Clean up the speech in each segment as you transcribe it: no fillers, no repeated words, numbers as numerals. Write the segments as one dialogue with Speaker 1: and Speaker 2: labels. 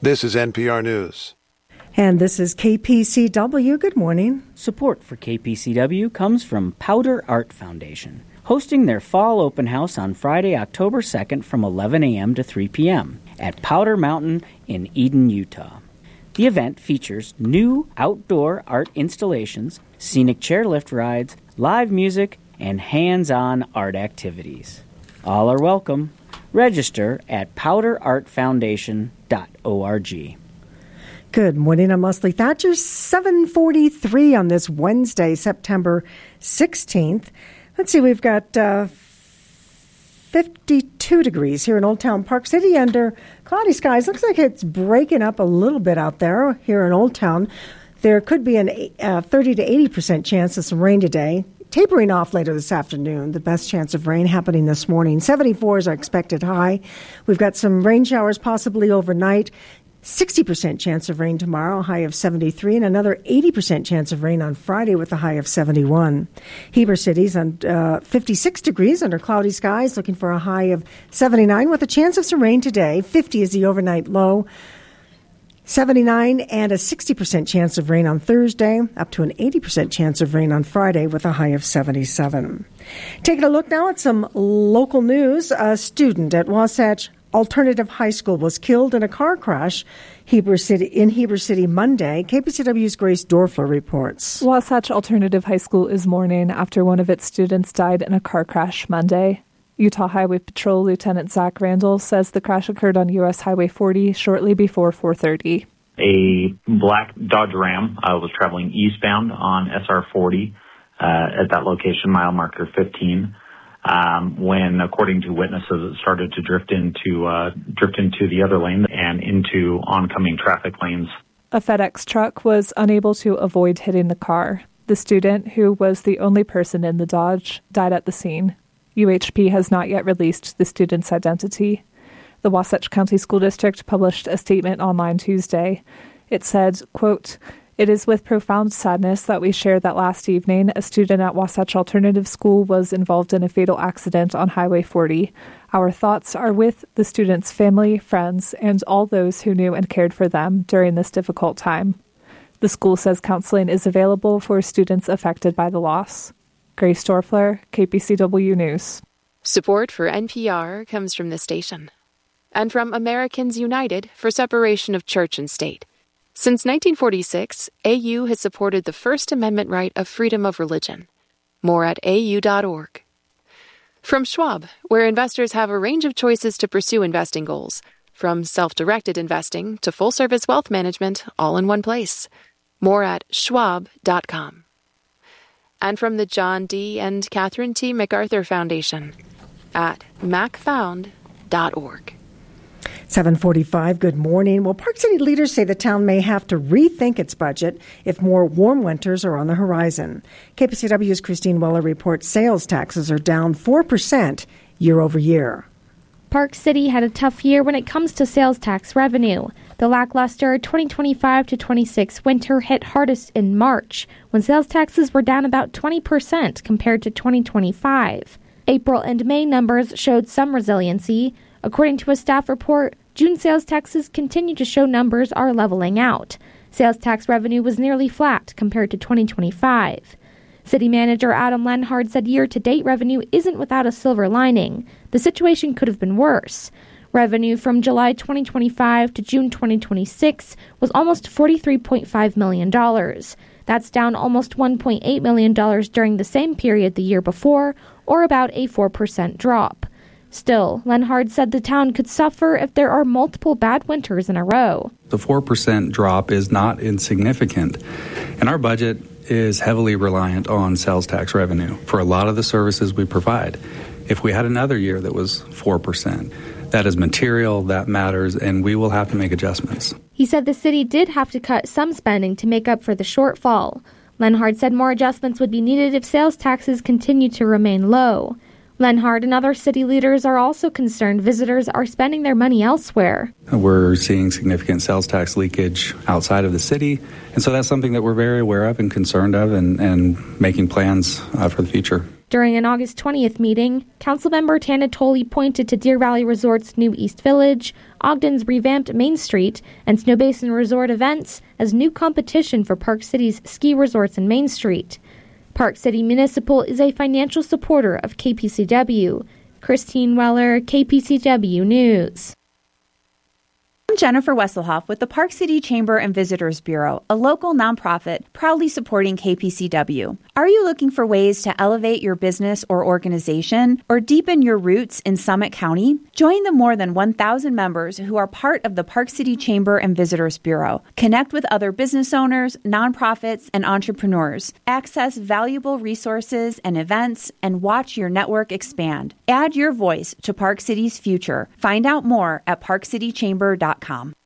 Speaker 1: This is NPR News.
Speaker 2: And this is KPCW. Good morning.
Speaker 3: Support for KPCW comes from Powder Art Foundation, hosting their fall open house on Friday, October 2nd from 11 a.m. to 3 p.m. at Powder Mountain in Eden, Utah. The event features new outdoor art installations, scenic chairlift rides, live music, and hands-on art activities. All are welcome. Register at powderartfoundation.org.
Speaker 2: Good morning. I'm Leslie Thatcher. 7:43 on this Wednesday, September 16th. Let's see, we've got 52 degrees here in Old Town Park City under cloudy skies. Looks like it's breaking up a little bit out there here in Old Town. There could be a 30 to 80% chance of some rain today. Tapering off later this afternoon, the best chance of rain happening this morning. 74 is our expected high. We've got some rain showers possibly overnight. 60% chance of rain tomorrow, a high of 73, and another 80% chance of rain on Friday with a high of 71. Heber City's on 56 degrees under cloudy skies, looking for a high of 79 with a chance of some rain today. 50 is the overnight low. 79 and a 60% chance of rain on Thursday, up to an 80% chance of rain on Friday with a high of 77. Taking a look now at some local news. A student at Wasatch Alternative High School was killed in a car crash in Heber City Monday. KPCW's Grace Dorfler reports.
Speaker 4: Wasatch Alternative High School is mourning after one of its students died in a car crash Monday. Utah Highway Patrol Lieutenant Zach Randall says the crash occurred on U.S. Highway 40 shortly before 4:30.
Speaker 5: A black Dodge Ram was traveling eastbound on SR 40 at that location, mile marker 15, when, according to witnesses, it started to drift into the other lane and into oncoming traffic lanes.
Speaker 4: A FedEx truck was unable to avoid hitting the car. The student, who was the only person in the Dodge, died at the scene. UHP has not yet released the student's identity. The Wasatch County School District published a statement online Tuesday. It said, quote, "It is with profound sadness that we share that last evening a student at Wasatch Alternative School was involved in a fatal accident on Highway 40. Our thoughts are with the student's family, friends, and all those who knew and cared for them during this difficult time." The school says counseling is available for students affected by the loss. Grace Dorfler, KPCW News.
Speaker 6: Support for NPR comes from this station and from Americans United for Separation of Church and State. Since 1946, AU has supported the First Amendment right of freedom of religion. More at au.org. From Schwab, where investors have a range of choices to pursue investing goals, from self-directed investing to full-service wealth management, all in one place. More at schwab.com. And from the John D. and Catherine T. MacArthur Foundation at macfound.org.
Speaker 2: 7:45, good morning. Well, Park City leaders say the town may have to rethink its budget if more warm winters are on the horizon. KPCW's Christine Weller reports sales taxes are down 4% year over year.
Speaker 7: Park City had a tough year when it comes to sales tax revenue. The lackluster 2025 to 26 winter hit hardest in March, when sales taxes were down about 20% compared to 2025. April and May numbers showed some resiliency. According to a staff report, June sales taxes continue to show numbers are leveling out. Sales tax revenue was nearly flat compared to 2025. City Manager Adam Lenhard said year-to-date revenue isn't without a silver lining. The situation could have been worse. Revenue from July 2025 to June 2026 was almost $43.5 million. That's down almost $1.8 million during the same period the year before, or about a 4% drop. Still, Lenhard said the town could suffer if there are multiple bad winters in a row.
Speaker 8: The 4% drop is not insignificant, and our budget is heavily reliant on sales tax revenue for a lot of the services we provide. If we had another year that was 4%, that is material, that matters, and we will have to make adjustments.
Speaker 7: He said the city did have to cut some spending to make up for the shortfall. Lenhard said more adjustments would be needed if sales taxes continue to remain low. Lenhard and other city leaders are also concerned visitors are spending their money elsewhere.
Speaker 8: We're seeing significant sales tax leakage outside of the city, and so that's something that we're very aware of and concerned of and making plans for the future.
Speaker 7: During an August 20th meeting, Councilmember Tana Tolley pointed to Deer Valley Resort's new East Village, Ogden's revamped Main Street, and Snow Basin Resort events as new competition for Park City's ski resorts in Main Street. Park City Municipal is a financial supporter of KPCW. Christine Weller, KPCW News.
Speaker 1: I'm Jennifer Wesselhoff with the Park City Chamber and Visitors Bureau, a local nonprofit proudly supporting KPCW. Are you looking for ways to elevate your business or organization or deepen your roots in Summit County? Join the more than 1,000 members who are part of the Park City Chamber and Visitors Bureau. Connect with other business owners, nonprofits, and entrepreneurs. Access valuable resources and events and watch your network expand. Add your voice to Park City's future. Find out more at parkcitychamber.com.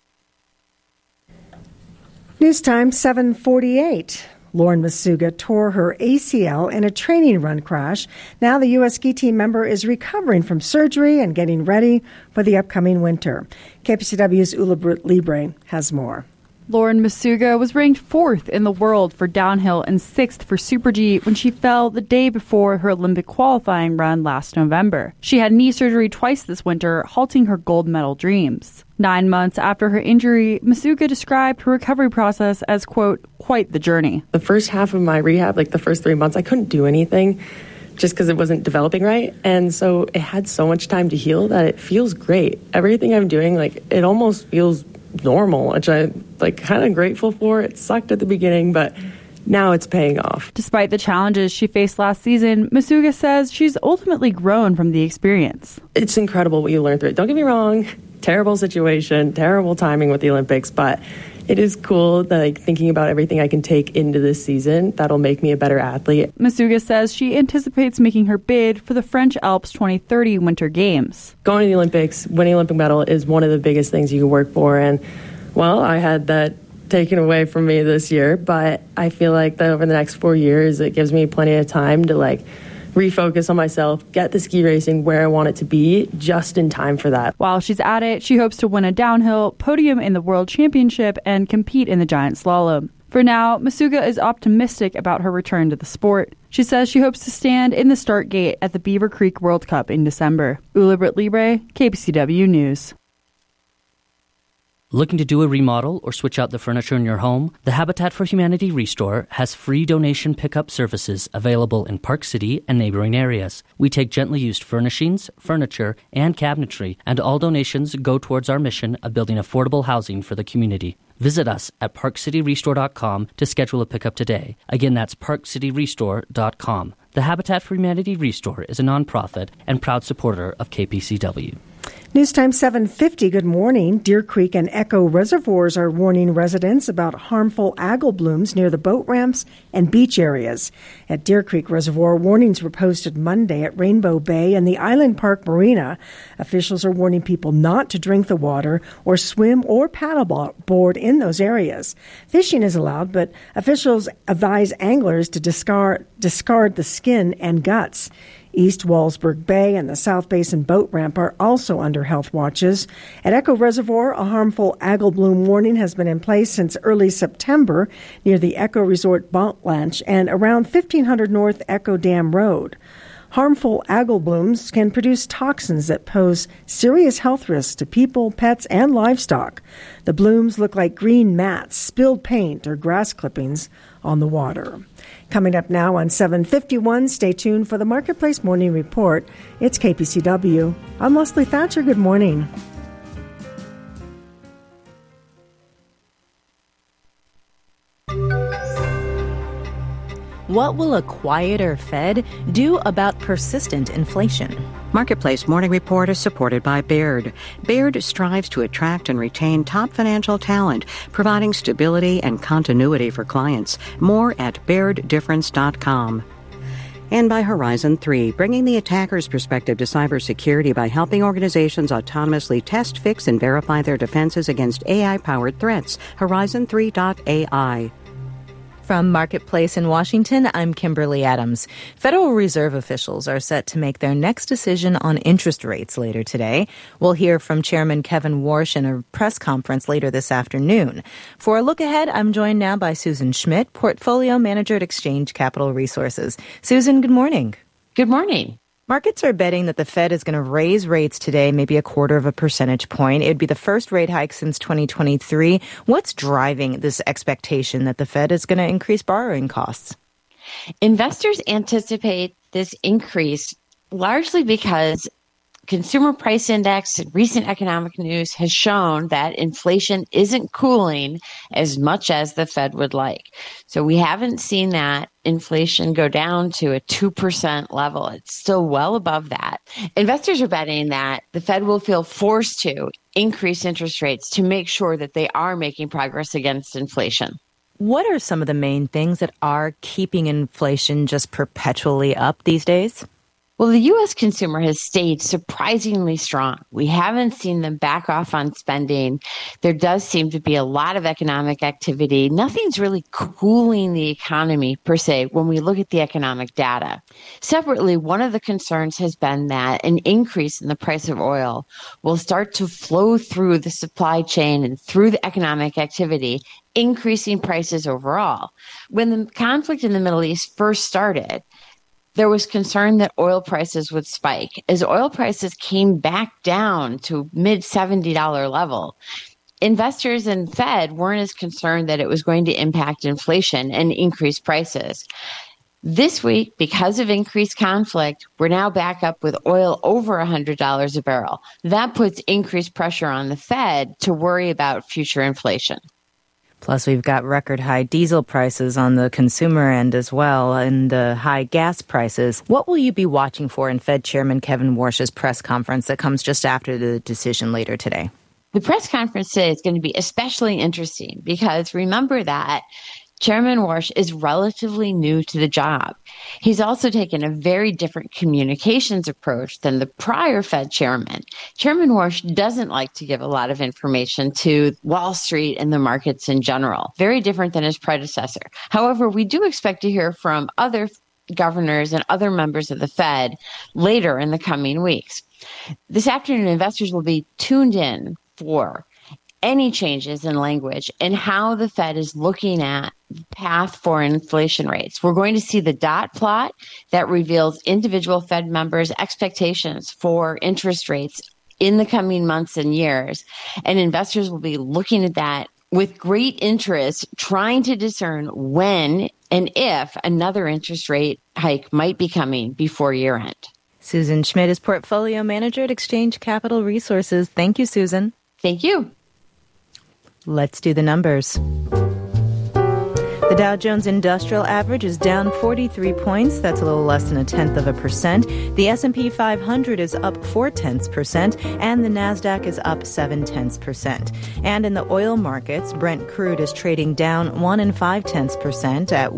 Speaker 2: News time 7:48. Lauren Masuga tore her ACL in a training run crash. Now the U.S. ski team member is recovering from surgery and getting ready for the upcoming winter. KPCW's Ula Libre has more.
Speaker 9: Lauren Masuga was ranked 4th in the world for downhill and 6th for Super G when she fell the day before her Olympic qualifying run last November. She had knee surgery twice this winter, halting her gold medal dreams. 9 months after her injury, Masuga described her recovery process as, quote, quite the journey.
Speaker 10: The first half of my rehab, like the first 3 months, I couldn't do anything just because it wasn't developing right. And so it had so much time to heal that it feels great. Everything I'm doing, like, it almost feels normal, which I'm kind of grateful for. It sucked at the beginning, but now it's paying off.
Speaker 9: Despite the challenges she faced last season, Masuga says she's ultimately grown from the experience.
Speaker 10: It's incredible what you learn through it. Don't get me wrong, terrible situation, terrible timing with the Olympics, but it is cool that thinking about everything I can take into this season that'll make me a better athlete.
Speaker 9: Masuga says she anticipates making her bid for the French Alps 2030 Winter Games.
Speaker 10: Going to the Olympics, winning Olympic medal is one of the biggest things you can work for, and well, I had that taken away from me this year, but I feel like that over the next 4 years, it gives me plenty of time to refocus on myself, get the ski racing where I want it to be just in time for that.
Speaker 9: While she's at it, she hopes to win a downhill, podium in the World Championship, and compete in the giant slalom. For now, Masuga is optimistic about her return to the sport. She says she hopes to stand in the start gate at the Beaver Creek World Cup in December. Ula Libre, KPCW News.
Speaker 11: Looking to do a remodel or switch out the furniture in your home? The Habitat for Humanity Restore has free donation pickup services available in Park City and neighboring areas. We take gently used furnishings, furniture, and cabinetry, and all donations go towards our mission of building affordable housing for the community. Visit us at parkcityrestore.com to schedule a pickup today. Again, that's parkcityrestore.com. The Habitat for Humanity Restore is a nonprofit and proud supporter of KPCW.
Speaker 2: News time 7:50. Good morning. Deer Creek and Echo reservoirs are warning residents about harmful algal blooms near the boat ramps and beach areas. At Deer Creek Reservoir, warnings were posted Monday at Rainbow Bay and the Island Park Marina. Officials are warning people not to drink the water or swim or paddleboard in those areas. Fishing is allowed, but officials advise anglers to discard the skin and guts. East Wallsburg Bay and the South Basin Boat Ramp are also under health watches. At Echo Reservoir, a harmful algal bloom warning has been in place since early September near the Echo Resort Boat Launch and around 1500 North Echo Dam Road. Harmful algal blooms can produce toxins that pose serious health risks to people, pets, and livestock. The blooms look like green mats, spilled paint, or grass clippings on the water. Coming up now on 7:51, stay tuned for the Marketplace Morning Report. It's KPCW. I'm Leslie Thatcher. Good morning.
Speaker 12: What will a quieter Fed do about persistent inflation?
Speaker 13: Marketplace Morning Report is supported by Baird. Baird strives to attract and retain top financial talent, providing stability and continuity for clients. More at BairdDifference.com. And by Horizon 3, bringing the attacker's perspective to cybersecurity by helping organizations autonomously test, fix, and verify their defenses against AI-powered threats. Horizon3.ai.
Speaker 12: From Marketplace in Washington, I'm Kimberly Adams. Federal Reserve officials are set to make their next decision on interest rates later today. We'll hear from Chairman Kevin Warsh in a press conference later this afternoon. For a look ahead, I'm joined now by Susan Schmidt, Portfolio Manager at Exchange Capital Resources. Susan, good morning.
Speaker 14: Good morning.
Speaker 12: Markets are betting that the Fed is going to raise rates today, maybe a quarter of a percentage point. It would be the first rate hike since 2023. What's driving this expectation that the Fed is going to increase borrowing costs?
Speaker 14: Investors anticipate this increase largely because Consumer Price Index and recent economic news has shown that inflation isn't cooling as much as the Fed would like. So we haven't seen that inflation go down to a 2% level. It's still well above that. Investors are betting that the Fed will feel forced to increase interest rates to make sure that they are making progress against inflation.
Speaker 12: What are some of the main things that are keeping inflation just perpetually up these days?
Speaker 14: Well, the U.S. consumer has stayed surprisingly strong. We haven't seen them back off on spending. There does seem to be a lot of economic activity. Nothing's really cooling the economy per se when we look at the economic data. Separately, one of the concerns has been that an increase in the price of oil will start to flow through the supply chain and through the economic activity, increasing prices overall. When the conflict in the Middle East first started, there was concern that oil prices would spike. As oil prices came back down to mid-$70 level, investors and Fed weren't as concerned that it was going to impact inflation and increase prices. This week, because of increased conflict, we're now back up with oil over $100 a barrel. That puts increased pressure on the Fed to worry about future inflation.
Speaker 12: Plus, we've got record high diesel prices on the consumer end as well, and the high gas prices. What will you be watching for in Fed Chairman Kevin Warsh's press conference that comes just after the decision later today?
Speaker 14: The press conference today is going to be especially interesting because remember that Chairman Warsh is relatively new to the job. He's also taken a very different communications approach than the prior Fed chairman. Chairman Warsh doesn't like to give a lot of information to Wall Street and the markets in general. Very different than his predecessor. However, we do expect to hear from other governors and other members of the Fed later in the coming weeks. This afternoon, investors will be tuned in for any changes in language and how the Fed is looking at the path for inflation rates. We're going to see the dot plot that reveals individual Fed members' expectations for interest rates in the coming months and years. And investors will be looking at that with great interest, trying to discern when and if another interest rate hike might be coming before year end.
Speaker 12: Susan Schmidt is Portfolio Manager at Exchange Capital Resources. Thank you, Susan.
Speaker 14: Thank you.
Speaker 12: Let's do the numbers. The Dow Jones Industrial Average is down 43 points. That's a little less than 0.1%. The S&P 500 is up 0.4%, and the Nasdaq is up 0.7%. And in the oil markets, Brent crude is trading down 1.5% at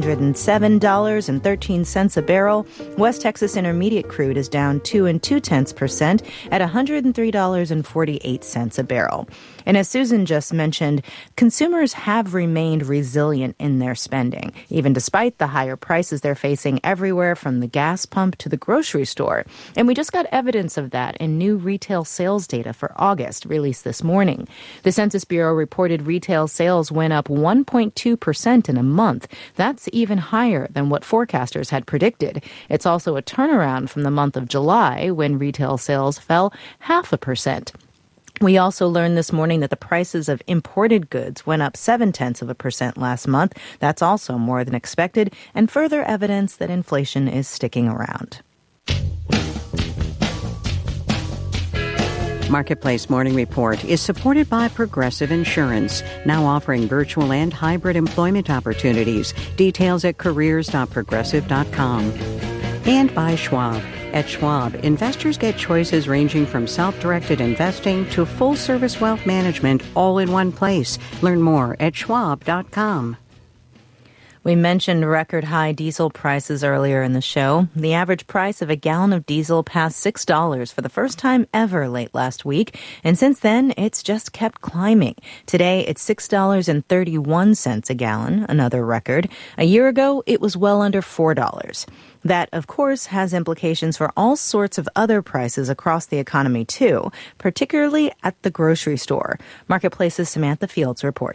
Speaker 12: $107.13 a barrel. West Texas Intermediate crude is down 2.2% at $103.48 a barrel. And as Susan just mentioned, consumers have remained resilient in their spending, even despite the higher prices they're facing everywhere from the gas pump to the grocery store. And we just got evidence of that in new retail sales data for August released this morning. The Census Bureau reported retail sales went up 1.2% in a month. That's even higher than what forecasters had predicted. It's also a turnaround from the month of July when retail sales fell 0.5%. We also learned this morning that the prices of imported goods went up 0.7% last month. That's also more than expected, and further evidence that inflation is sticking around.
Speaker 13: Marketplace Morning Report is supported by Progressive Insurance, now offering virtual and hybrid employment opportunities. Details at careers.progressive.com. And by Schwab. At Schwab, investors get choices ranging from self-directed investing to full-service wealth management all in one place. Learn more at schwab.com.
Speaker 12: We mentioned record high diesel prices earlier in the show. The average price of a gallon of diesel passed $6 for the first time ever late last week. And since then, it's just kept climbing. Today, it's $6.31 a gallon, another record. A year ago, it was well under $4. That, of course, has implications for all sorts of other prices across the economy, too, particularly at the grocery store. Marketplace's Samantha Fields reports.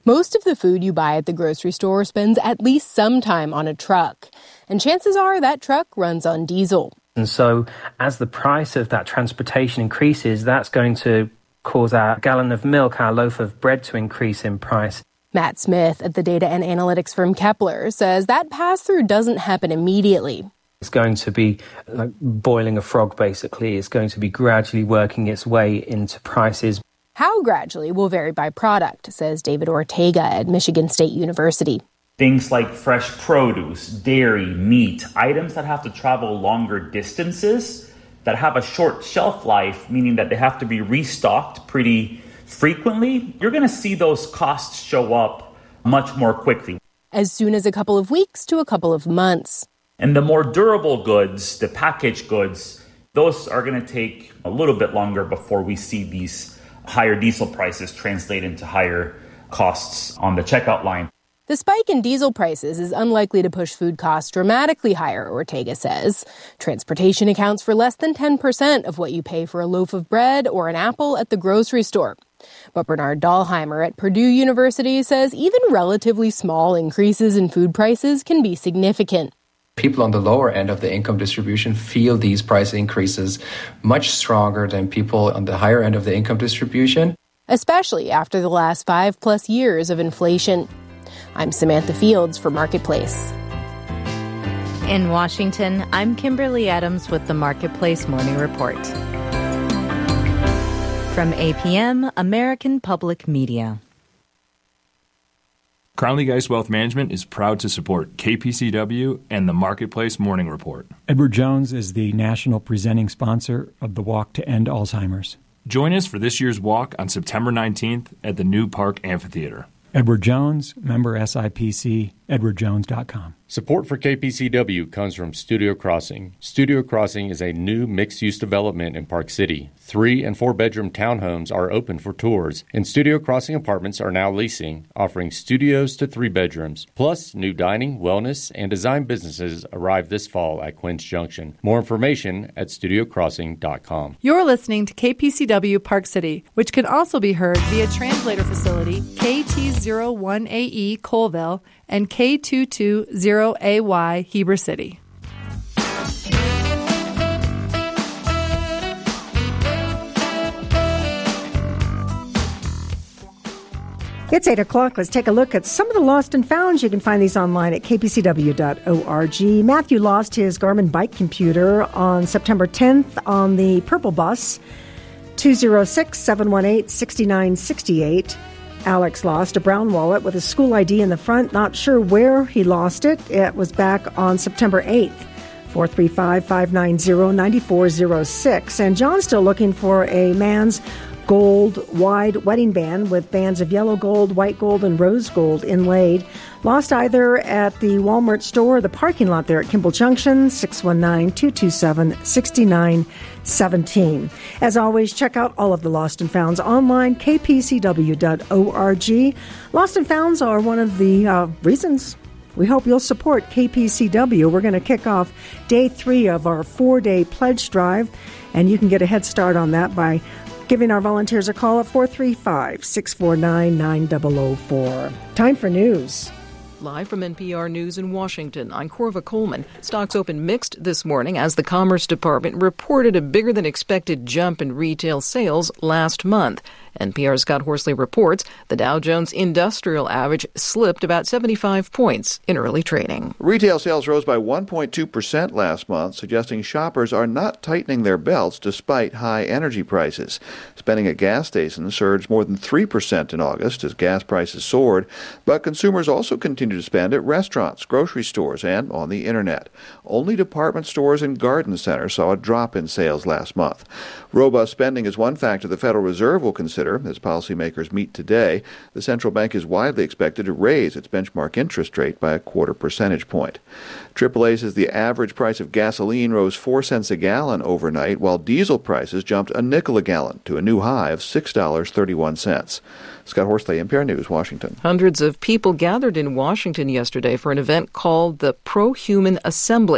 Speaker 15: Most of the food you buy at the grocery store spends at least some time on a truck, and chances are that truck runs on diesel.
Speaker 16: And so as the price of that transportation increases, that's going to cause our gallon of milk, our loaf of bread to increase in price.
Speaker 15: Matt Smith at the data and analytics firm Kepler says that pass-through doesn't happen immediately.
Speaker 16: It's going to be like boiling a frog, basically. It's going to be gradually working its way into prices.
Speaker 15: How gradually will vary by product, says David Ortega at Michigan State University.
Speaker 17: Things like fresh produce, dairy, meat, items that have to travel longer distances, that have a short shelf life, meaning that they have to be restocked pretty frequently, you're going to see those costs show up much more quickly.
Speaker 15: As soon as a couple of weeks to a couple of months.
Speaker 17: And the more durable goods, the packaged goods, those are going to take a little bit longer before we see these higher diesel prices translate into higher costs on the checkout line.
Speaker 15: The spike in diesel prices is unlikely to push food costs dramatically higher, Ortega says. Transportation accounts for less than 10% of what you pay for a loaf of bread or an apple at the grocery store. But Bernard Dahlheimer at Purdue University says even relatively small increases in food prices can be significant.
Speaker 18: People on the lower end of the income distribution feel these price increases much stronger than people on the higher end of the income distribution.
Speaker 15: Especially after the last 5+ years of inflation. I'm Samantha Fields for Marketplace.
Speaker 12: In Washington, I'm Kimberly Adams with the Marketplace Morning Report. From APM, American Public Media.
Speaker 19: Crowley Geist Wealth Management is proud to support KPCW and the Marketplace Morning Report.
Speaker 20: Edward Jones is the national presenting sponsor of the Walk to End Alzheimer's.
Speaker 19: Join us for this year's walk on September 19th at the New Park Amphitheater.
Speaker 20: Edward Jones, member SIPC, edwardjones.com.
Speaker 21: Support for KPCW comes from Studio Crossing. Studio Crossing is a new mixed-use development in Park City. 3- and 4-bedroom townhomes are open for tours, and Studio Crossing apartments are now leasing, offering studios to 3 bedrooms. Plus, new dining, wellness, and design businesses arrive this fall at Quince Junction. More information at studiocrossing.com.
Speaker 22: You're listening to KPCW Park City, which can also be heard via translator facility KT01AE Colville and K220AY Heber City.
Speaker 2: It's 8 o'clock. Let's take a look at some of the lost and founds. You can find these online at kpcw.org. Matthew lost his Garmin bike computer on September 10th on the Purple Bus, 206-718-6968. Alex lost a brown wallet with a school ID in the front. Not sure where he lost it. It was back on September 8th. 435-590-9406. And John's still looking for a man's gold wide wedding band with bands of yellow gold, white gold, and rose gold inlaid. Lost either at the Walmart store or the parking lot there at Kimball Junction, 619-227-6917. As always, check out all of the Lost and Founds online, kpcw.org. Lost and Founds are one of the reasons we hope you'll support KPCW. We're going to kick off day 3 of our 4-day pledge drive, and you can get a head start on that by giving our volunteers a call at 435-649-9004. Time for news.
Speaker 23: Live from NPR News in Washington, I'm Corva Coleman. Stocks opened mixed this morning as the Commerce Department reported a bigger-than-expected jump in retail sales last month. NPR's Scott Horsley reports the Dow Jones Industrial Average slipped about 75 points in early trading.
Speaker 24: Retail sales rose by 1.2% last month, suggesting shoppers are not tightening their belts despite high energy prices. Spending at gas stations surged more than 3% in August as gas prices soared, but consumers also continue to spend at restaurants, grocery stores, and on the internet. Only department stores and garden centers saw a drop in sales last month. Robust spending is one factor the Federal Reserve will consider as policymakers meet today. The central bank is widely expected to raise its benchmark interest rate by a 0.25 percentage point. AAA says the average price of gasoline rose 4 cents a gallon overnight, while diesel prices jumped a nickel a gallon to a new high of $6.31. Scott Horsley, NPR News, Washington.
Speaker 23: Hundreds of people gathered in Washington yesterday for an event called the Pro-Human Assembly.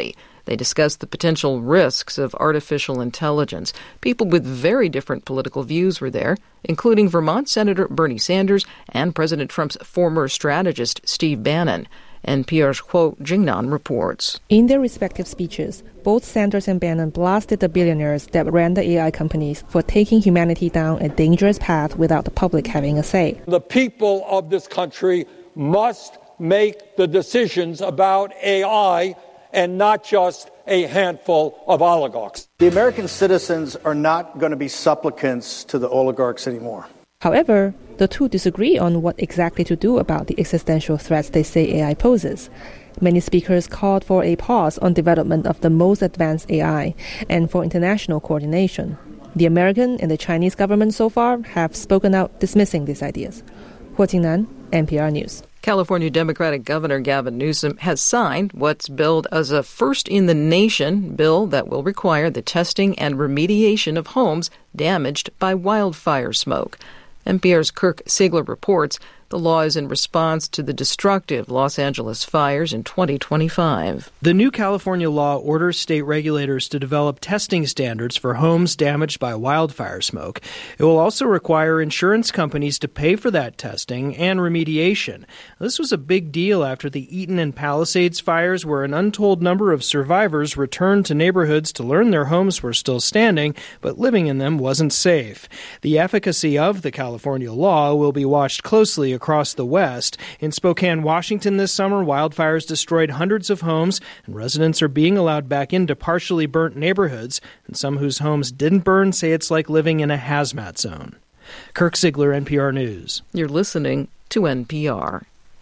Speaker 23: They discussed the potential risks of artificial intelligence. People with very different political views were there, including Vermont Senator Bernie Sanders and President Trump's former strategist Steve Bannon. NPR's Kuo Jingnan reports.
Speaker 3: In their respective speeches, both Sanders and Bannon blasted the billionaires that ran the AI companies for taking humanity down a dangerous path without the public having a say.
Speaker 4: The people of this country must make the decisions about AI and not just a handful of oligarchs.
Speaker 5: The American citizens are not going to be supplicants to the oligarchs anymore.
Speaker 3: However, the two disagree on what exactly to do about the existential threats they say AI poses. Many speakers called for a pause on development of the most advanced AI and for international coordination. The American and the Chinese government so far have spoken out dismissing these ideas. Huo Jingnan, NPR News.
Speaker 23: California Democratic Governor Gavin Newsom has signed what's billed as a first-in-the-nation bill that will require the testing and remediation of homes damaged by wildfire smoke. NPR's Kirk Siegler reports the law is in response to the destructive Los Angeles fires in 2025.
Speaker 6: The new California law orders state regulators to develop testing standards for homes damaged by wildfire smoke. It will also require insurance companies to pay for that testing and remediation. This was a big deal after the Eaton and Palisades fires, where an untold number of survivors returned to neighborhoods to learn their homes were still standing, but living in them wasn't safe. The efficacy of the California law will be watched closely across the West. In Spokane, Washington this summer, wildfires destroyed hundreds of homes, and residents are being allowed back into partially burnt neighborhoods, and some whose homes didn't burn say it's like living in a hazmat zone. Kirk Siegler, NPR News.
Speaker 23: You're listening to NPR.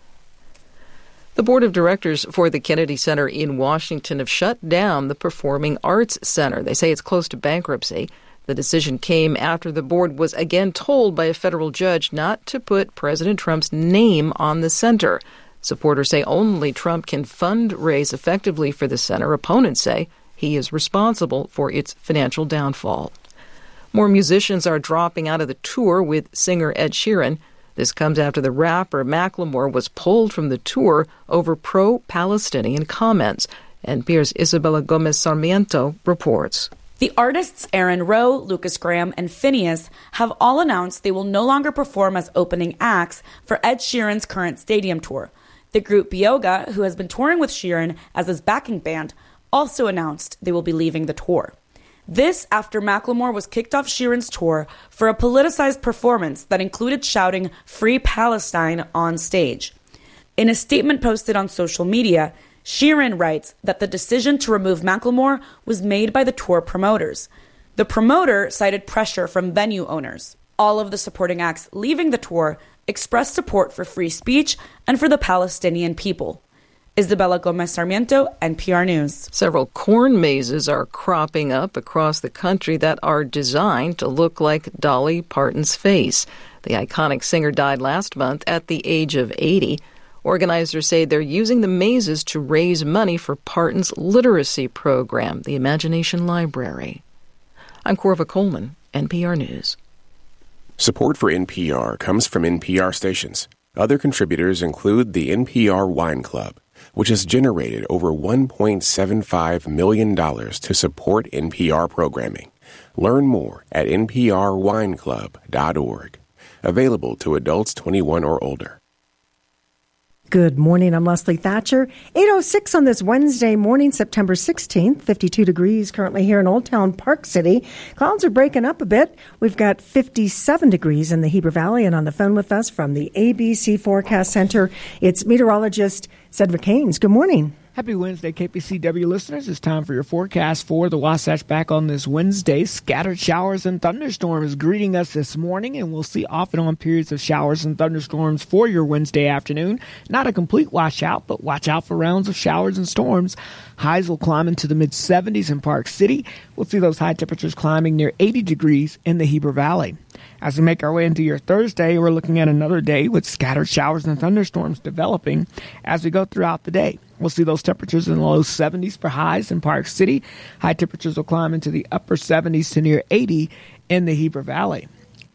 Speaker 23: The board of directors for the Kennedy Center in Washington have shut down the Performing Arts Center. They say it's close to bankruptcy. The decision came after the board was again told by a federal judge not to put President Trump's name on the center. Supporters say only Trump can fundraise effectively for the center. Opponents say he is responsible for its financial downfall. More musicians are dropping out of the tour with singer Ed Sheeran. This comes after the rapper Macklemore was pulled from the tour over pro-Palestinian comments. NPR's Isabella Gomez Sarmiento reports.
Speaker 25: The artists Aaron Rowe, Lucas Graham, and Phineas have all announced they will no longer perform as opening acts for Ed Sheeran's current stadium tour. The group Bioga, who has been touring with Sheeran as his backing band, also announced they will be leaving the tour. This after Macklemore was kicked off Sheeran's tour for a politicized performance that included shouting "Free Palestine" on stage. In a statement posted on social media, Sheeran writes that the decision to remove Macklemore was made by the tour promoters. The promoter cited pressure from venue owners. All of the supporting acts leaving the tour expressed support for free speech and for the Palestinian people. Isabella Gomez Sarmiento, NPR News.
Speaker 23: Several corn mazes are cropping up across the country that are designed to look like Dolly Parton's face. The iconic singer died last month at the age of 80. Organizers say they're using the mazes to raise money for Parton's literacy program, the Imagination Library. I'm Corva Coleman, NPR News.
Speaker 26: Support for NPR comes from NPR stations. Other contributors include the NPR Wine Club, which has generated over $1.75 million to support NPR programming. Learn more at nprwineclub.org. Available to adults 21 or older.
Speaker 2: Good morning. I'm Leslie Thatcher. 8:06 on this Wednesday morning, September 16th, 52 degrees currently here in Old Town Park City. Clouds are breaking up a bit. We've got 57 degrees in the Heber Valley, and on the phone with us from the ABC Forecast Center, it's meteorologist Cedric Haynes. Good morning.
Speaker 27: Happy Wednesday, KPCW listeners. It's time for your forecast for the Wasatch back on this Wednesday. Scattered showers and thunderstorms greeting us this morning, and we'll see off and on periods of showers and thunderstorms for your Wednesday afternoon. Not a complete washout, but watch out for rounds of showers and storms. Highs will climb into the mid-70s in Park City. We'll see those high temperatures climbing near 80 degrees in the Heber Valley. As we make our way into your Thursday, we're looking at another day with scattered showers and thunderstorms developing as we go throughout the day. We'll see those temperatures in the low 70s for highs in Park City. High temperatures will climb into the upper 70s to near 80 in the Heber Valley.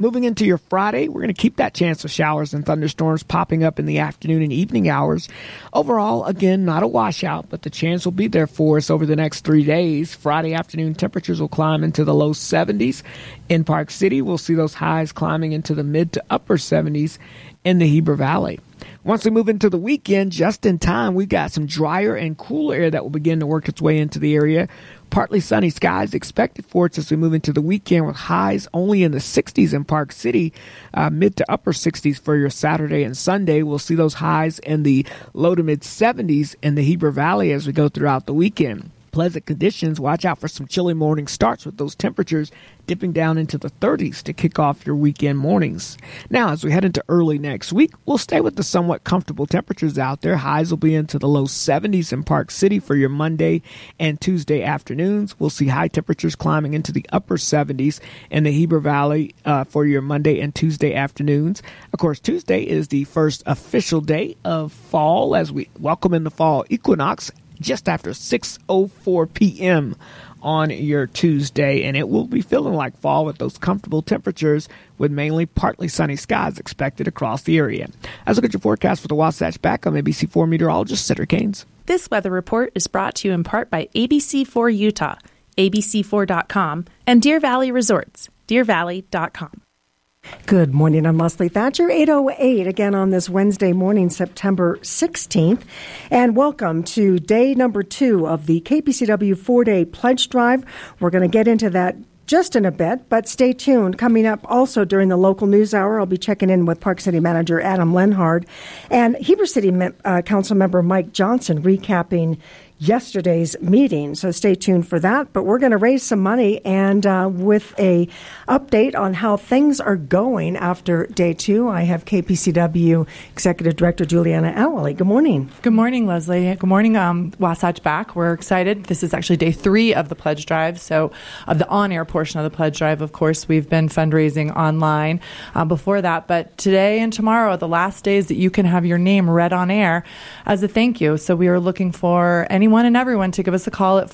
Speaker 27: Moving into your Friday, we're going to keep that chance of showers and thunderstorms popping up in the afternoon and evening hours. Overall, again, not a washout, but the chance will be there for us over the next 3 days. Friday afternoon temperatures will climb into the low 70s. In Park City, we'll see those highs climbing into the mid to upper 70s in the Heber Valley. Once we move into the weekend, just in time, we've got some drier and cooler air that will begin to work its way into the area. Partly sunny skies expected for us as we move into the weekend with highs only in the 60s in Park City, mid to upper 60s for your Saturday and Sunday. We'll see those highs in the low to mid 70s in the Heber Valley as we go throughout the weekend. Pleasant conditions. Watch out for some chilly morning starts with those temperatures dipping down into the 30s to kick off your weekend mornings. Now, as we head into early next week, we'll stay with the somewhat comfortable temperatures out there. Highs will be into the low 70s in Park City for your Monday and Tuesday afternoons. We'll see high temperatures climbing into the upper 70s in the Heber Valley for your Monday and Tuesday afternoons. Of course, Tuesday is the first official day of fall as we welcome in the fall equinox just after 6:04 p.m. on your Tuesday, and it will be feeling like fall with those comfortable temperatures with mainly partly sunny skies expected across the area. As we look at your forecast for the Wasatch back, I'm ABC4 meteorologist Cedric Haynes.
Speaker 1: This weather report is brought to you in part by ABC4 Utah, abc4.com, and Deer Valley Resorts, deervalley.com.
Speaker 2: Good morning, I'm Leslie Thatcher, 8:08 again on this Wednesday morning, September 16th. And welcome to day number 2 of the KPCW 4-day pledge drive. We're going to get into that just in a bit, but stay tuned. Coming up also during the local news hour, I'll be checking in with Park City Manager Adam Lenhard and Heber City Council Member Mike Johnson recapping yesterday's meeting. So stay tuned for that. But we're going to raise some money and with a update on how things are going after day 2, I have KPCW Executive Director Juliana Alley. Good morning.
Speaker 7: Good morning, Leslie. Good morning, Wasatch back. We're excited. This is actually day 3 of the pledge drive. So of the on-air portion of the pledge drive, of course, we've been fundraising online before that. But today and tomorrow are the last days that you can have your name read on air as a thank you. So we are looking for anyone and everyone to give us a call at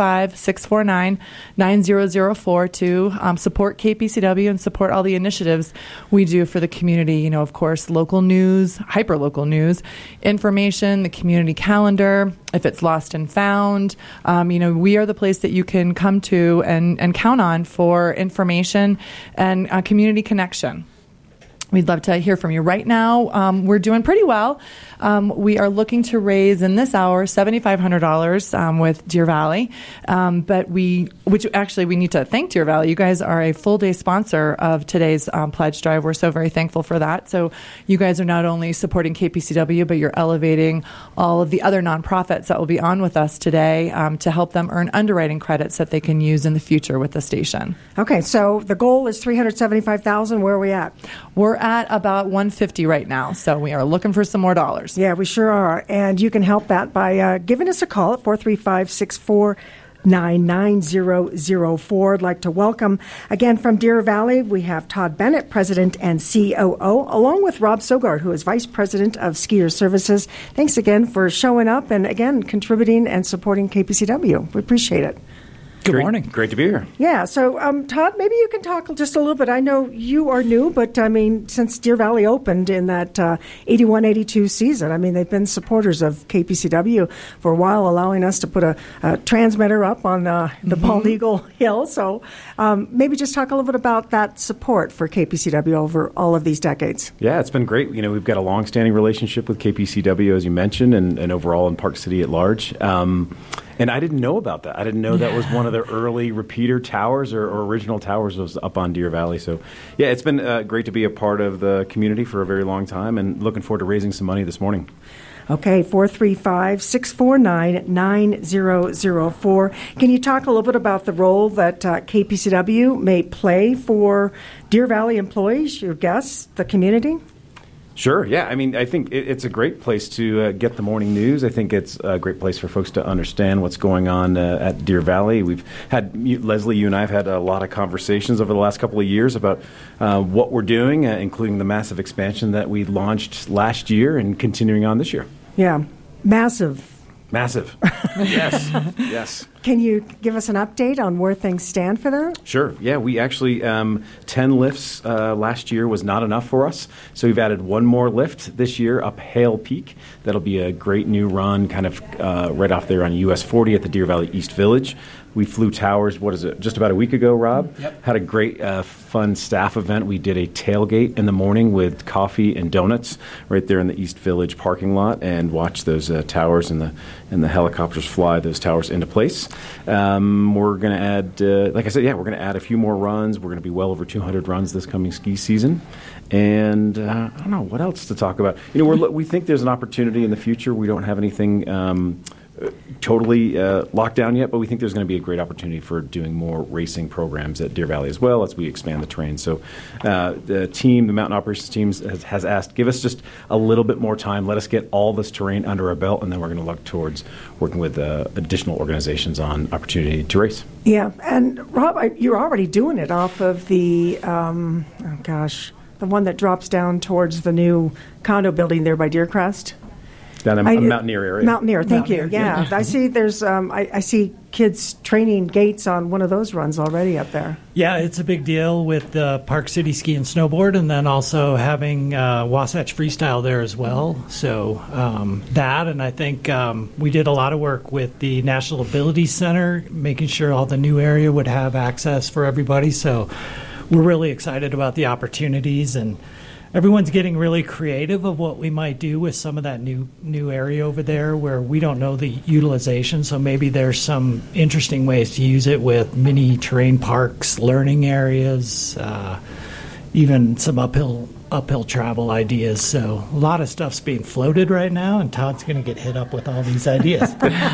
Speaker 7: 435-649-9004 to support KPCW and support all the initiatives we do for the community. You know, of course, local news, hyper-local news, information, the community calendar, if it's lost and found. We are the place that you can come to and count on for information and community connection. We'd love to hear from you. Right now, we're doing pretty well. We are looking to raise in this hour $7,500 with Deer Valley. We need to thank Deer Valley. You guys are a full day sponsor of today's pledge drive. We're so very thankful for that. So you guys are not only supporting KPCW, but you're elevating all of the other nonprofits that will be on with us today to help them earn underwriting credits that they can use in the future with the station.
Speaker 2: Okay, so the goal is $375,000. Where are we at?
Speaker 7: We're at about $150 right now, so we are looking for some more dollars.
Speaker 2: Yeah, we sure are. And you can help that by giving us a call at 435-649-9004. I'd like to welcome, again, from Deer Valley, we have Todd Bennett, President and COO, along with Rob Sogard, who is Vice President of Skier Services. Thanks again for showing up and, again, contributing and supporting KPCW. We appreciate it.
Speaker 8: Good morning. Great to be here.
Speaker 2: Yeah. So, Todd, maybe you can talk just a little bit. I know you are new, but, since Deer Valley opened in that 81-82 season, they've been supporters of KPCW for a while, allowing us to put a transmitter up on the Bald Eagle Hill. So maybe just talk a little bit about that support for KPCW over all of these decades.
Speaker 8: Yeah, it's been great. We've got a long-standing relationship with KPCW, as you mentioned, and overall in Park City at large. And I didn't know about that. I didn't know that was one of the early repeater towers or original towers was up on Deer Valley. So, yeah, it's been great to be a part of the community for a very long time and looking forward to raising some money this morning.
Speaker 2: Okay, 435-649-9004. Can you talk a little bit about the role that KPCW may play for Deer Valley employees, your guests, the community?
Speaker 8: Sure. Yeah. I think it's a great place to get the morning news. I think it's a great place for folks to understand what's going on at Deer Valley. We've had, Leslie, you and I have had a lot of conversations over the last couple of years about what we're doing, including the massive expansion that we launched last year and continuing on this year.
Speaker 2: Yeah. Massive
Speaker 8: Massive. Yes. Yes.
Speaker 2: Can you give us an update on where things stand for that?
Speaker 8: Sure. Yeah, we actually 10 lifts last year was not enough for us, so we've added one more lift this year up Hale Peak. That'll be a great new run, kind of right off there on US 40 at the Deer Valley East Village. We flew towers, just about a week ago, Rob?
Speaker 9: Yep.
Speaker 8: Had a great, fun staff event. We did a tailgate in the morning with coffee and donuts right there in the East Village parking lot and watched those towers and the helicopters fly those towers into place. We're going to add, like I said, we're going to add a few more runs. We're going to be well over 200 runs this coming ski season. And I don't know, what else to talk about? We think there's an opportunity in the future. We don't have anything totally locked down yet, but we think there's going to be a great opportunity for doing more racing programs at Deer Valley as well as we expand the terrain. So the mountain operations team has asked, give us just a little bit more time. Let us get all this terrain under our belt, and then we're going to look towards working with additional organizations on opportunity to race.
Speaker 2: Yeah, and Rob, you're already doing it off of the, the one that drops down towards the new condo building there by Deercrest.
Speaker 8: Down a Mountaineer area.
Speaker 2: Mountaineer, thank you. Yeah, I see. There's I see kids training gates on one of those runs already up there.
Speaker 9: Yeah, it's a big deal with Park City Ski and Snowboard, and then also having Wasatch Freestyle there as well. So that, and I think we did a lot of work with the National Ability Center, making sure all the new area would have access for everybody. So we're really excited about the opportunities, and everyone's getting really creative of what we might do with some of that new area over there where we don't know the utilization. So maybe there's some interesting ways to use it with mini terrain parks, learning areas, even some uphill travel ideas. So a lot of stuff's being floated right now, and Todd's going to get hit up with all these ideas.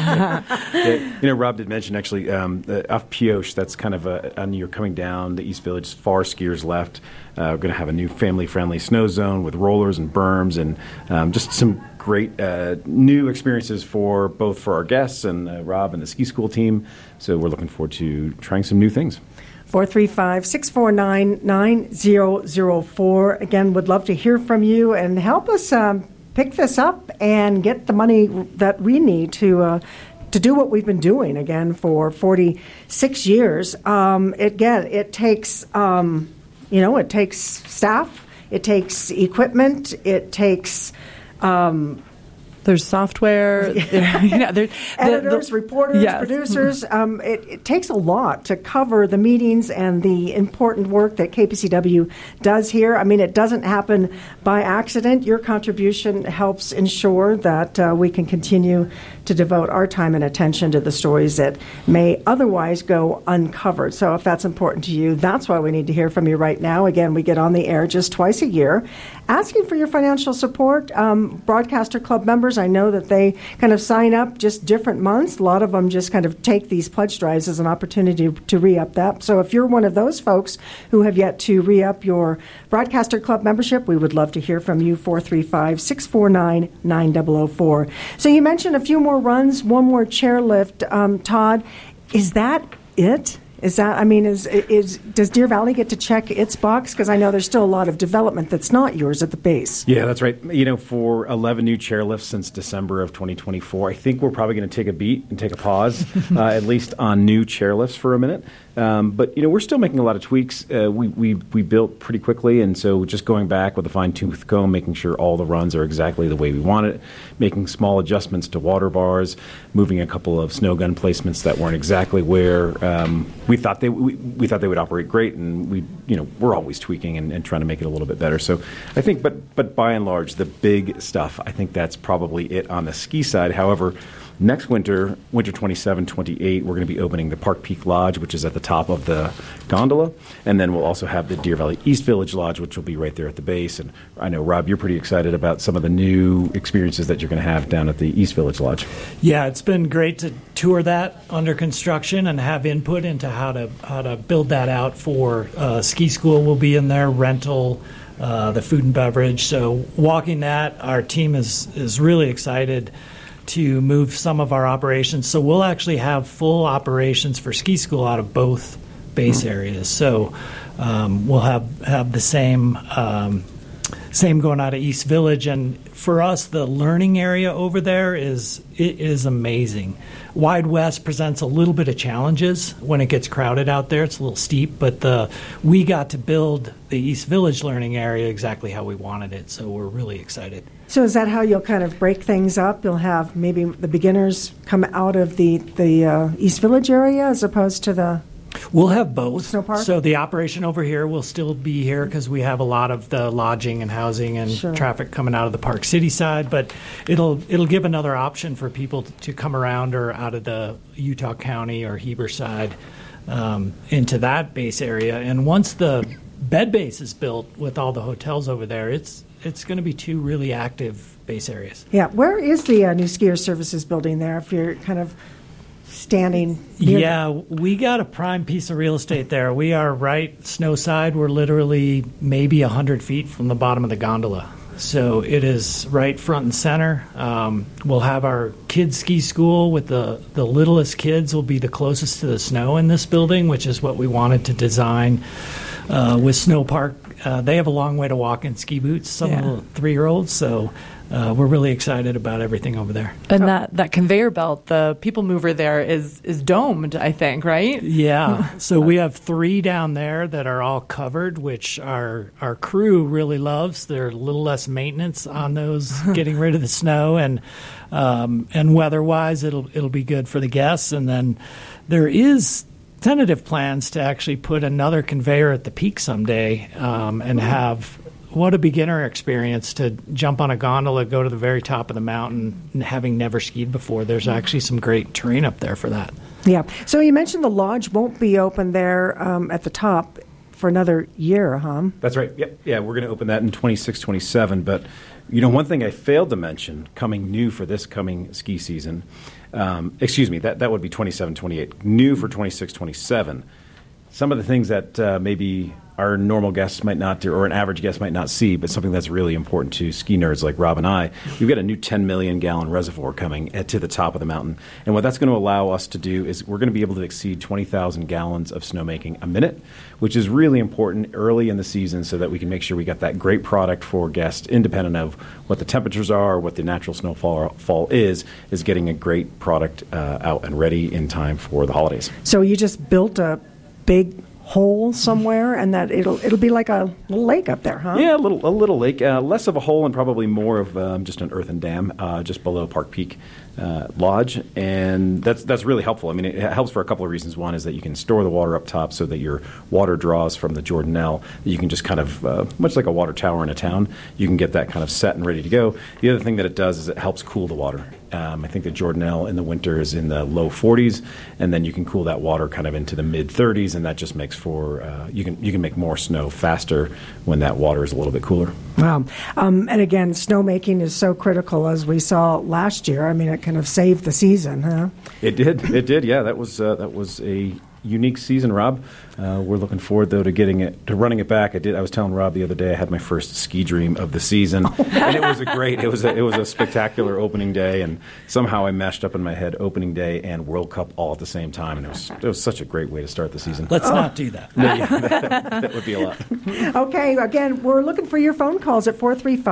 Speaker 8: Rob did mention actually off Pioche, that's kind of you're coming down the East Village, far skiers left. We're going to have a new family-friendly snow zone with rollers and berms and just some great new experiences for our guests and Rob and the ski school team. So we're looking forward to trying some new things.
Speaker 2: 435-649-9004. Again, would love to hear from you and help us pick this up and get the money that we need to do what we've been doing again for 46 years. It takes it takes staff, it takes equipment, it takes.
Speaker 7: There's software,
Speaker 2: editors, reporters, producers. It takes a lot to cover the meetings and the important work that KPCW does here. I mean, it doesn't happen by accident. Your contribution helps ensure that we can continue to devote our time and attention to the stories that may otherwise go uncovered. So if that's important to you, that's why we need to hear from you right now. Again, we get on the air just twice a year, asking for your financial support. Broadcaster Club members, I know that they kind of sign up just different months. A lot of them just kind of take these pledge drives as an opportunity to re-up that. So if you're one of those folks who have yet to re-up your Broadcaster Club membership, we would love to hear from you, 435-649-9004. So you mentioned a few more runs, one more chairlift. Todd, is that it? Does Deer Valley get to check its box? Because I know there's still a lot of development that's not yours at the base.
Speaker 8: Yeah, that's right. For 11 new chairlifts since December of 2024, I think we're probably going to take a beat and take a pause, at least on new chairlifts for a minute. But we're still making a lot of tweaks. We built pretty quickly, and so just going back with a fine-tooth comb, making sure all the runs are exactly the way we want it, making small adjustments to water bars, moving a couple of snow gun placements that weren't exactly where we thought they would operate great, and we're always tweaking and trying to make it a little bit better. So I think, but by and large, the big stuff, I think that's probably it on the ski side. However, next winter 27-28, we're going to be opening the Park Peak Lodge, which is at the top of the gondola, and then we'll also have the Deer Valley East Village Lodge, which will be right there at the base. And I know, Rob, you're pretty excited about some of the new experiences that you're going to have down at the East Village Lodge.
Speaker 9: Yeah, it's been great to tour that under construction and have input into how to build that out for ski school. Will be in there, rental, the food and beverage. So walking that, our team is really excited to move some of our operations. So we'll actually have full operations for ski school out of both base areas. So we'll have the same Same going out of East Village. And for us, the learning area over there is amazing. Wide West presents a little bit of challenges when it gets crowded out there. It's a little steep, but we got to build the East Village learning area exactly how we wanted it, so we're really excited.
Speaker 2: So is that how you'll kind of break things up? You'll have maybe the beginners come out of the East Village area as opposed to the...
Speaker 9: We'll have both.
Speaker 2: Snow Park?
Speaker 9: So the operation over here will still be here because we have a lot of the lodging and housing and traffic coming out of the Park City side, but it'll give another option for people to come around or out of the Utah County or Heber side into that base area. And once the bed base is built with all the hotels over there, it's going to be two really active base areas.
Speaker 2: Yeah. Where is the new skier services building there if you're kind of standing near?
Speaker 9: Yeah, we got a prime piece of real estate there. We are right snow side. We're literally maybe 100 feet from the bottom of the gondola. So it is right front and center. We'll have our kids' ski school with the littlest kids will be the closest to the snow in this building, which is what we wanted to design with Snow Park. They have a long way to walk in ski boots, some of the 3-year-olds, so we're really excited about everything over there.
Speaker 7: And that conveyor belt, the people mover there is domed, I think, right?
Speaker 9: Yeah. So we have 3 down there that are all covered, which our crew really loves. There's a little less maintenance on those, getting rid of the snow, and weather-wise, it'll be good for the guests. And then there is tentative plans to actually put another conveyor at the peak someday and have what a beginner experience to jump on a gondola, go to the very top of the mountain, and having never skied before. There's actually some great terrain up there for that. Yeah.
Speaker 2: So you mentioned the lodge won't be open there at the top for another year, huh?
Speaker 8: That's right. Yep. Yeah, we're going to open that in 26, 27. But, one thing I failed to mention coming new for this coming ski season, that would be 27, 28. New for 26, 27. Some of the things that maybe our normal guests might not do, or an average guest might not see, but something that's really important to ski nerds like Rob and I, we've got a new 10 million gallon reservoir coming to the top of the mountain. And what that's going to allow us to do is we're going to be able to exceed 20,000 gallons of snowmaking a minute, which is really important early in the season so that we can make sure we got that great product for guests, independent of what the temperatures are or what the natural snowfall is getting a great product out and ready in time for the holidays.
Speaker 2: So you just built a big hole somewhere, and that it'll be like a little lake up there, huh?
Speaker 8: Yeah, a little lake, less of a hole and probably more of just an earthen dam just below Park Peak Lodge, and that's really helpful. I mean, it helps for a couple of reasons. One is that you can store the water up top so that your water draws from the Jordanelle. You can just kind of, much like a water tower in a town, you can get that kind of set and ready to go. The other thing that it does is it helps cool the water. I think the Jordanelle in the winter is in the low 40s, and then you can cool that water kind of into the mid 30s, and that just makes for you can make more snow faster when that water is a little bit cooler.
Speaker 2: Wow. And again, snowmaking is so critical, as we saw last year. I mean, it kind of saved the season, huh?
Speaker 8: It did. Yeah, that was a unique season, Rob. We're looking forward, though, to running it back. I was telling Rob the other day I had my first ski dream of the season, and it was it was a spectacular opening day, and somehow I mashed up in my head opening day and World Cup all at the same time, and it was such a great way to start the season.
Speaker 9: Let's not do that.
Speaker 8: That would be a lot.
Speaker 2: Okay, again, we're looking for your phone calls at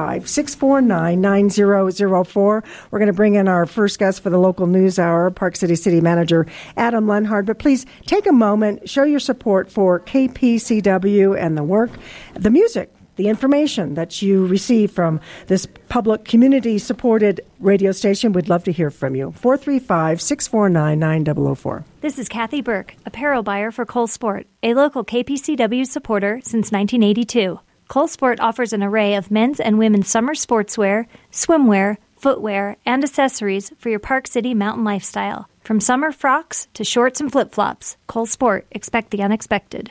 Speaker 2: 435-649-9004. We're going to bring in our first guest for the local news hour, Park City City Manager Adam Lenhard, but please take a moment, show your support for KPCW and the work, the music, the information that you receive from this public community-supported radio station. We'd love to hear from you. 435-649-9004.
Speaker 10: This is Kathy Burke, apparel buyer for Cole Sport, a local KPCW supporter since 1982. Cole Sport offers an array of men's and women's summer sportswear, swimwear, footwear, and accessories for your Park City mountain lifestyle. From summer frocks to shorts and flip-flops, Cole Sport, expect the unexpected.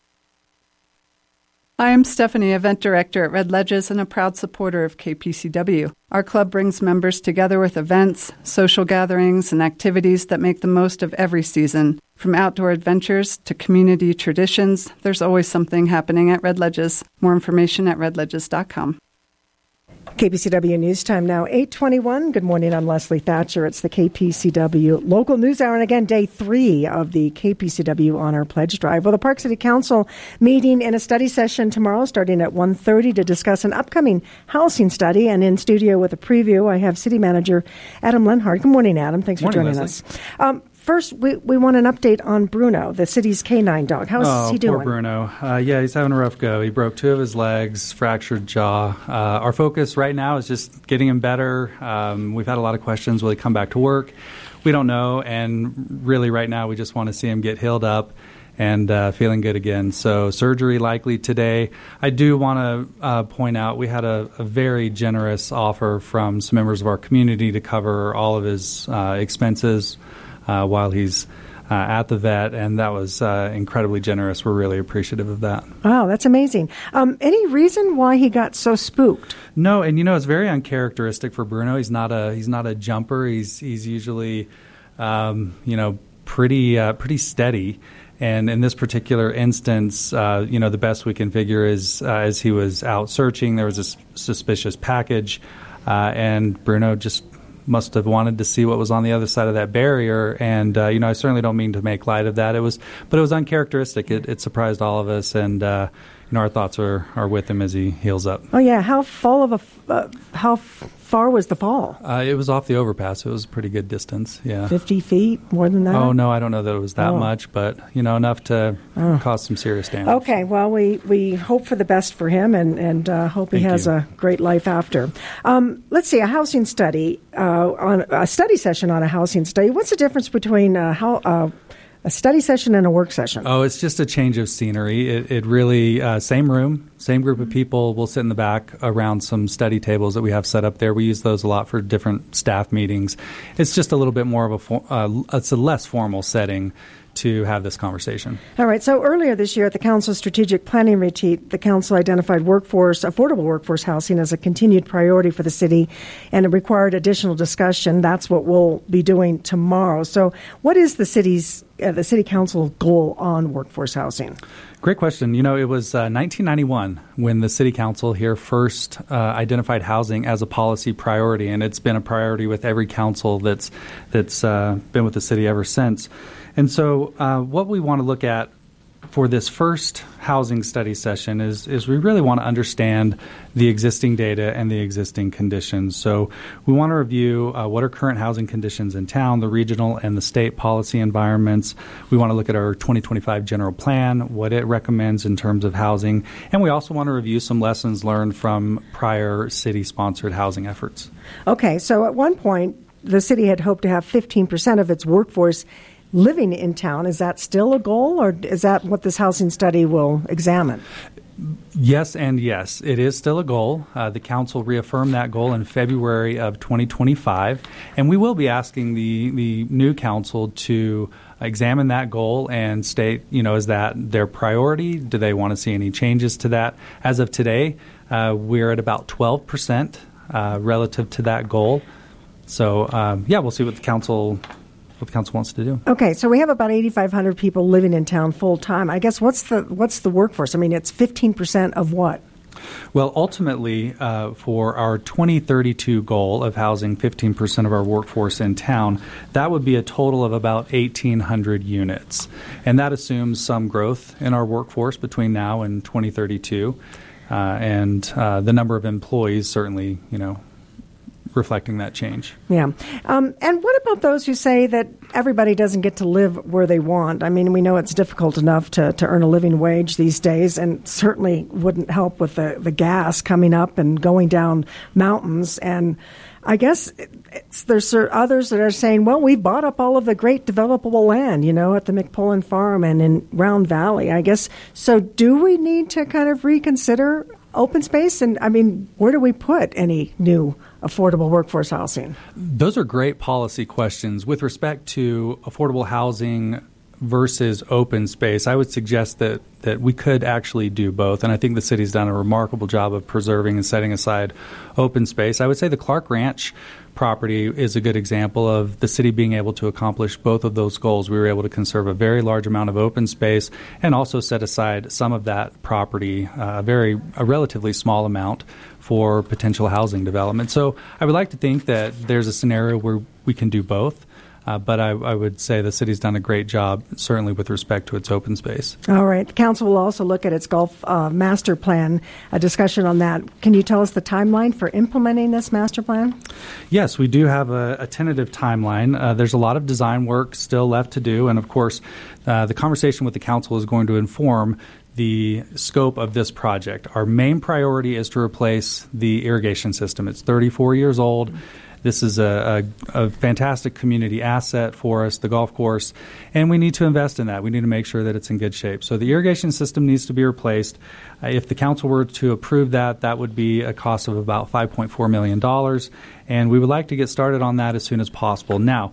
Speaker 11: Hi, I'm Stephanie, Event Director at Red Ledges and a proud supporter of KPCW. Our club brings members together with events, social gatherings, and activities that make the most of every season. From outdoor adventures to community traditions, there's always something happening at Red Ledges. More information at redledges.com.
Speaker 2: KPCW News Time now, 8:21. Good morning, I'm Leslie Thatcher. It's the KPCW Local News Hour, and again, day 3 of the KPCW Honor Pledge Drive. Well, the Park City Council meeting in a study session tomorrow starting at 1:30 to discuss an upcoming housing study. And in studio with a preview, I have City Manager Adam Lenhart. Good morning, Adam. Thanks for joining us. First, we want an update on Bruno, the city's canine dog. How's he doing?
Speaker 12: Poor Bruno. Yeah, he's having a rough go. He broke 2 of his legs, fractured jaw. Our focus right now is just getting him better. We've had a lot of questions. Will he come back to work? We don't know. And really right now we just want to see him get healed up and feeling good again. So surgery likely today. I do want to point out we had a very generous offer from some members of our community to cover all of his expenses while he's at the vet, and that was incredibly generous. We're really appreciative of that.
Speaker 2: Wow, that's amazing. Any reason why he got so spooked?
Speaker 12: No, and it's very uncharacteristic for Bruno. He's not a jumper. He's usually pretty steady. And in this particular instance, the best we can figure is as he was out searching, there was a suspicious package, and Bruno just must have wanted to see what was on the other side of that barrier. And, I certainly don't mean to make light of that. It was uncharacteristic. It surprised all of us. And, our thoughts are with him as he heals up.
Speaker 2: Oh, yeah. How far was the fall?
Speaker 12: It was off the overpass. It was a pretty good distance. Yeah.
Speaker 2: 50 feet? More than that?
Speaker 12: Oh, no, I don't know that it was that much, but, enough to cause some serious damage.
Speaker 2: Okay. Well, we hope for the best for him and hope he has a great life after. Let's see, a housing study, on a study session on a housing study. What's the difference between a study session and a work session?
Speaker 12: Oh, it's just a change of scenery. It really, same room, same group of people. We'll sit in the back around some study tables that we have set up there. We use those a lot for different staff meetings. It's just a little bit more of it's a less formal setting to have this conversation.
Speaker 2: All right. So earlier this year at the Council's strategic planning retreat, the Council identified affordable workforce housing as a continued priority for the city, and it required additional discussion. That's what we'll be doing tomorrow. So what is the City Council goal on workforce housing?
Speaker 12: Great question. It was 1991 when the City Council here first identified housing as a policy priority, and it's been a priority with every council that's been with the city ever since. And so what we want to look at for this first housing study session is we really want to understand the existing data and the existing conditions. So we want to review what are current housing conditions in town, the regional and the state policy environments. We want to look at our 2025 general plan, what it recommends in terms of housing. And we also want to review some lessons learned from prior city-sponsored housing efforts.
Speaker 2: Okay, so at one point, the city had hoped to have 15% of its workforce living in town. Is that still a goal, or is that what this housing study will examine?
Speaker 12: Yes and yes. It is still a goal. The council reaffirmed that goal in February of 2025, and we will be asking the new council to examine that goal and state, is that their priority? Do they want to see any changes to that? As of today, we're at about 12% relative to that goal. So, we'll see what the council wants to do. Okay, so we have about 8,500 people living in town full time. I guess what's the workforce? I mean, it's 15% of what? Well, ultimately, for our 2032 goal of housing 15% of our workforce in town, that would be a total of about 1,800 units. And that assumes some growth in our workforce between now and 2032. And the number of employees certainly, reflecting that change. Yeah. And what about those who say that everybody doesn't get to live where they want? I mean, we know it's difficult enough to earn a living wage these days, and certainly wouldn't help with the gas coming up and going down mountains. And I guess there's others that are saying, well, we've bought up all of the great developable land, at the McPullen Farm and in Round Valley, I guess. So do we need to kind of reconsider open space? And, I mean, where do we put any new affordable workforce housing? Those are great policy questions. With respect to affordable housing versus open space, I would suggest that we could actually do both. And I think the city's done a remarkable job of preserving and setting aside open space. I would say the Clark Ranch property is a good example of the city being able to accomplish both of those goals. We were able to conserve a very large amount of open space and also set aside some of that property, a relatively small amount, for potential housing development. So I would like to think that there's a scenario where we can do both. But I would say the city's done a great job, certainly with respect to its open space.
Speaker 2: All right. The council will also look at its golf master plan, a discussion on that. Can you tell us the timeline for implementing this master plan?
Speaker 12: Yes, we do have a tentative timeline. There's a lot of design work still left to do. And, of course, the conversation with the council is going to inform the scope of this project. Our main priority is to replace the irrigation system. It's 34 years old. This is a fantastic community asset for us, the golf course, and we need to invest in that. We need to make sure that it's in good shape. So the irrigation system needs to be replaced. If the council were to approve that, that would be a cost of about $5.4 million, and we would like to get started on that as soon as possible. Now,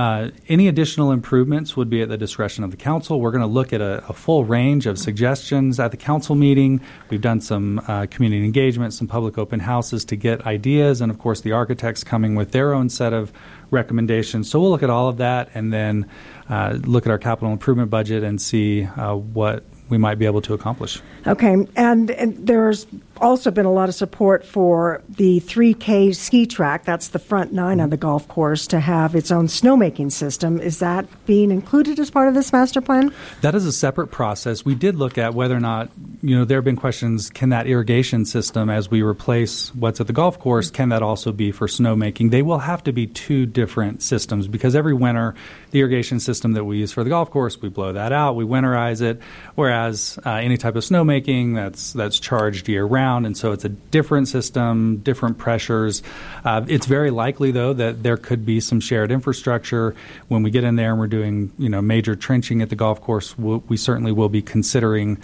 Speaker 12: any additional improvements would be at the discretion of the council. We're going to look at a full range of suggestions at the council meeting. We've done some community engagement, some public open houses to get ideas, and, of course, the architects coming with their own set of recommendations. So we'll look at all of that and then look at our capital improvement budget and see what we might be able to accomplish.
Speaker 2: Okay, and there's also been a lot of support for the 3K ski track. That's the front nine of the golf course to have its own snowmaking system. Is that being included as part of this master plan?
Speaker 12: That is a separate process. We did look at whether or not, there have been questions, can that irrigation system, as we replace what's at the golf course, can that also be for snowmaking? They will have to be two different systems because every winter, the irrigation system that we use for the golf course, we blow that out, we winterize it, whereas any type of snowmaking, that's charged year-round. And so it's a different system, different pressures. It's very likely, though, that there could be some shared infrastructure. When we get in there and we're doing, major trenching at the golf course, we certainly will be considering,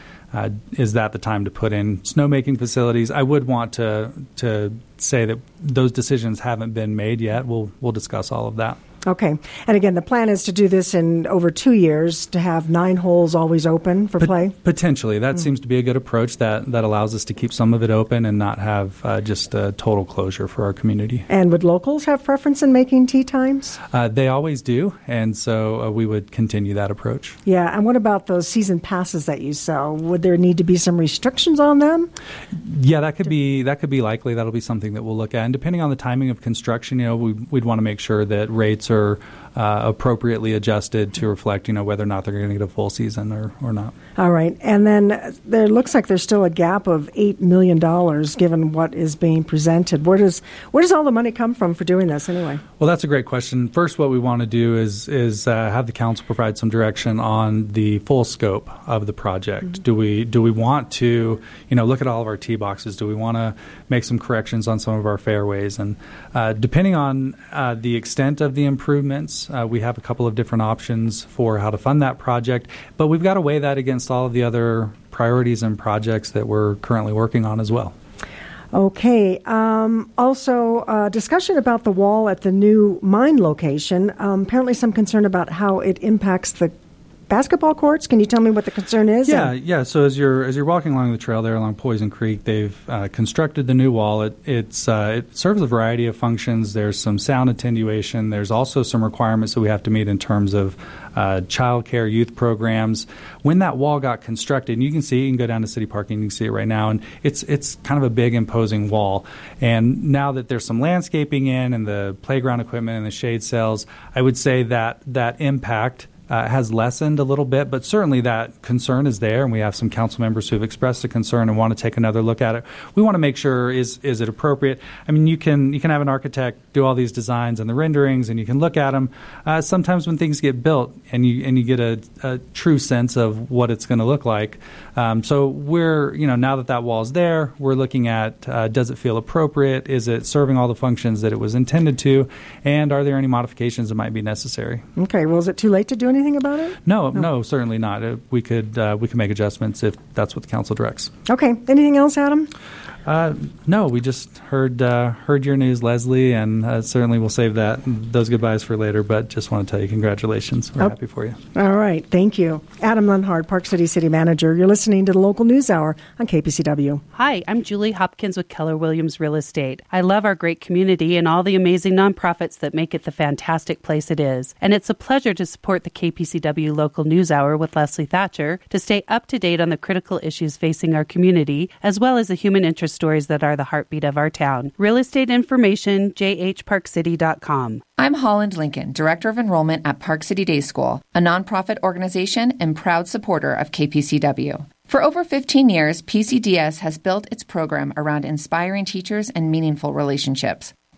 Speaker 12: is that the time to put in snowmaking facilities? I would want to say that those decisions haven't been made yet. We'll discuss all of that.
Speaker 2: Okay. And again, the plan is to do this in over 2 years, to have 9 holes always open for play?
Speaker 12: Potentially. That seems to be a good approach that allows us to keep some of it open and not have just a total closure for our community.
Speaker 2: And would locals have preference in making tee times?
Speaker 12: They always do, and so we would continue that approach.
Speaker 2: Yeah, and what about those season passes that you sell? Would there need to be some restrictions on them?
Speaker 12: Yeah, that could be likely. That'll be something that we'll look at. And depending on the timing of construction, we'd want to make sure that rates are appropriately adjusted to reflect, whether or not they're going to get a full season or not.
Speaker 2: All right. And then there looks like there's still a gap of $8 million given what is being presented. Where does all the money come from for doing this anyway?
Speaker 12: Well, that's a great question. First, what we want to do is have the council provide some direction on the full scope of the project. Mm-hmm. Do we want to, look at all of our tee boxes? Do we want to make some corrections on some of our fairways? And depending on the extent of the improvements, we have a couple of different options for how to fund that project, but we've got to weigh that against all of the other priorities and projects that we're currently working on as well.
Speaker 2: Okay. Also, discussion about the wall at the new mine location. Apparently some concern about how it impacts the basketball courts. Can you tell me what the concern is?
Speaker 12: Yeah. So as you're walking along the trail there along Poison Creek, they've constructed the new wall. It serves a variety of functions. There's some sound attenuation. There's also some requirements that we have to meet in terms of child care, youth programs. When that wall got constructed, and you can go down to City Park and you can see it right now, and it's kind of a big, imposing wall. And now that there's some landscaping in and the playground equipment and the shade cells, I would say that impact has lessened a little bit, but certainly that concern is there, and we have some council members who have expressed a concern and want to take another look at it. We want to make sure, is it appropriate? I mean, you can have an architect do all these designs and the renderings, and you can look at them. Sometimes when things get built and you get a true sense of what it's going to look like. So we're, now that wall's there, we're looking at, does it feel appropriate? Is it serving all the functions that it was intended to? And are there any modifications that might be necessary?
Speaker 2: Okay. Well, is it too late to do anything about it?
Speaker 12: No, certainly not. We could make adjustments if that's what the council directs.
Speaker 2: Okay. Anything else, Adam?
Speaker 12: No, we just heard your news, Leslie, and certainly we'll save those goodbyes for later, but just want to tell you congratulations. We're happy for you.
Speaker 2: All right. Thank you. Adam Lenhard, Park City City Manager. You're listening to the Local News Hour on KPCW.
Speaker 13: Hi, I'm Julie Hopkins with Keller Williams Real Estate. I love our great community and all the amazing nonprofits that make it the fantastic place it is. And it's a pleasure to support the KPCW Local News Hour with Leslie Thatcher to stay up to date on the critical issues facing our community, as well as the human interest stories that are the heartbeat of our town. Real estate information, jhparkcity.com.
Speaker 14: I'm Holland Lincoln, Director of Enrollment at Park City Day School, a nonprofit organization and proud supporter of KPCW. For over 15 years, PCDS has built its program around inspiring teachers and meaningful relationships.